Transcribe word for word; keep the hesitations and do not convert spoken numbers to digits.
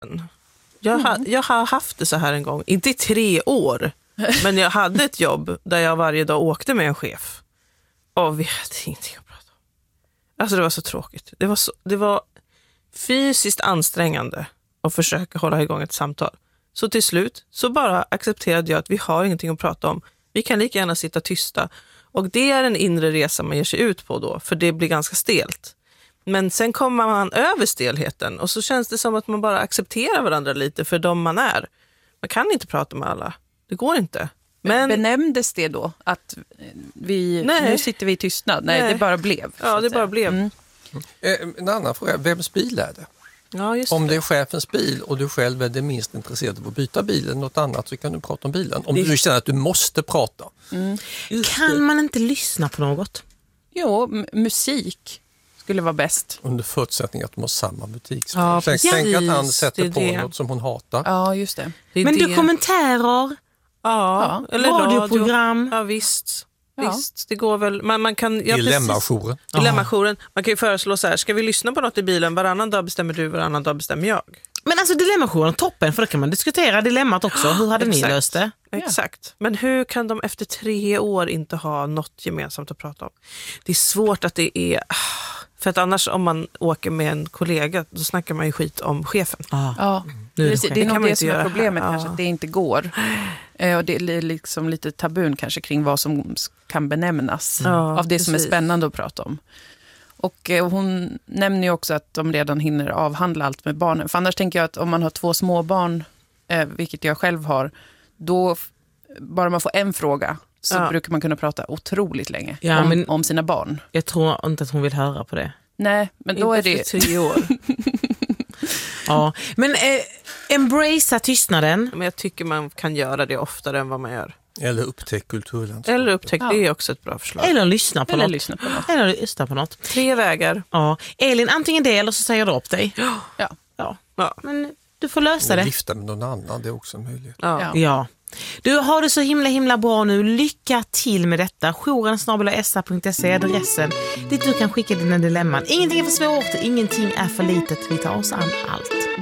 Jag, ha, jag har haft det så här en gång. Inte i tre år. Men jag hade ett jobb där jag varje dag åkte med en chef. Och vi hade ingenting att prata om. Alltså det var så tråkigt. Det var, så, det var fysiskt ansträngande att försöka hålla igång ett samtal. Så till slut så bara accepterade jag att vi har ingenting att prata om. Vi kan lika gärna sitta tysta. Och det är en inre resa man ger sig ut på då. För det blir ganska stelt. Men sen kommer man över stelheten. Och så känns det som att man bara accepterar varandra lite för de man är. Man kan inte prata med alla. Det går inte. Men benämndes det då att vi, nu sitter vi i tystnad? Nej, Nej. det bara blev. Ja, det bara blev. Mm. En annan fråga, vems bil är det? Ja, just om det. det är chefens bil och du själv är det minst intresserad av att byta bilen något annat så kan du prata om bilen. Om det... du känner att du måste prata. Mm. Kan man inte lyssna på något? Jo, m- musik skulle vara bäst. Under förutsättning att de har samma butik. Ja, Tänk, tänk att han sätter det på det. något som hon hatar. Ja, just det. det Men det. dokumentärer, ja, eller radioprogram. Radio. Ja, visst. Ja. Visst, det går väl. Man, man kan, ja, Dilemma-jouren. Dilemma-jouren. Man kan ju föreslå så här, ska vi lyssna på något i bilen? Varannan dag bestämmer du, varannan dag bestämmer jag. Men alltså dilemma-jouren, toppen, för då kan man diskutera dilemmat också. Hur hade ni löst det? Exakt. Men hur kan de efter tre år inte ha något gemensamt att prata om? Det är svårt att det är... För att annars om man åker med en kollega då snackar man ju skit om chefen. Ah. Ja, Nu är det, det, det är det nog det som är problemet här. kanske, Ja. att det inte går. Eh, och det är liksom lite tabun kanske kring vad som kan benämnas Ja, av det som är precis. spännande att prata om. Och eh, hon nämner ju också att de redan hinner avhandla allt med barnen. För annars tänker jag att om man har två små barn, eh, vilket jag själv har, då f- bara man får en fråga så Ja. brukar man kunna prata otroligt länge Ja, om, men- om sina barn. Jag tror inte att hon vill höra på det. Nej, men då är Inte det... efter tre år. Ja. Men eh, embracea tystnaden. Men jag tycker man kan göra det oftare än vad man gör. Eller upptäck kulturlandskap. Eller upptäck, Ja. det är också ett bra förslag. Eller lyssna på Eller något. lyssna på något. Eller lyssna på något. Tre vägar. Ja. Elin, antingen det eller så säger du upp dig. Ja. Ja. Ja. Men du får lösa Eller det. gifta med någon annan, det är också en möjlighet. Ja. Ja. Ja. Du har det så himla himla bra nu. Lycka till med detta. Jouren snabel-a s a punkt se är adressen dit du kan skicka dina dilemman. Ingenting är för svårt, ingenting är för litet. Vi tar oss an allt.